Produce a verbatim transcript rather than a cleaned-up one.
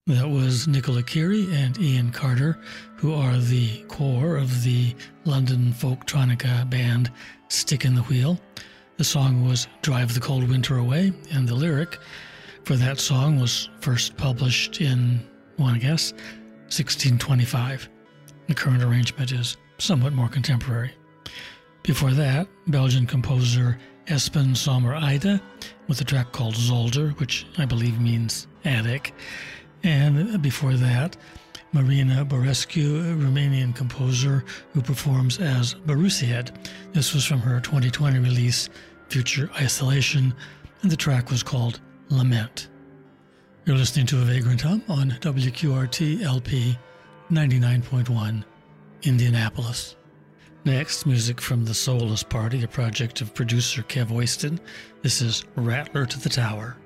That was Nicola Keary and Ian Carter, who are the core of the London folktronica band Stick in the Wheel. The song was Drive the Cold Winter Away, and the lyric for that song was first published in, want to guess, sixteen twenty-five. The current arrangement is somewhat more contemporary. Before that, Belgian composer Espen Sommer Ida with a track called Zolder, which I believe means attic. And before that, Marina Bărescu, a Romanian composer who performs as Barusihead. This was from her twenty twenty release, Future Isolation, and the track was called Lament. You're listening to A Vagrant Hum on W Q R T L P ninety-nine point one, Indianapolis. Next, music from The Soulless Party, a project of producer Kev Oyston. This is Rattler to the Tower.